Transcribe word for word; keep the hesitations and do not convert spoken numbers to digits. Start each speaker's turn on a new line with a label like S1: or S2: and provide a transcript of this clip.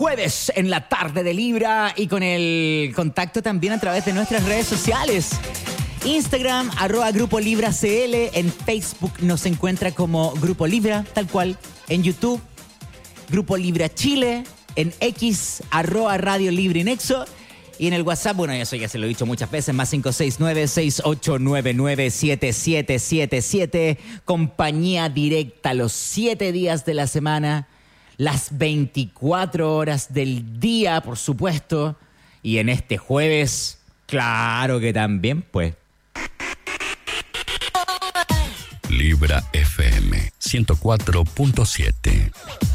S1: jueves en la tarde de Libra y con el contacto también a través de nuestras redes sociales. Instagram, arroba Grupo Libra C L. En Facebook nos encuentra como Grupo Libra, tal cual. En YouTube, Grupo Libra Chile. En X, arroba Radio Libre Nexo. Y en el WhatsApp, bueno, eso ya se lo he dicho muchas veces, más cinco seis nueve, seis ocho nueve nueve, siete siete siete siete. Compañía directa los siete días de la semana, las veinticuatro horas del día, por supuesto. Y en este jueves, claro que también, pues.
S2: Libra F M ciento cuatro punto siete.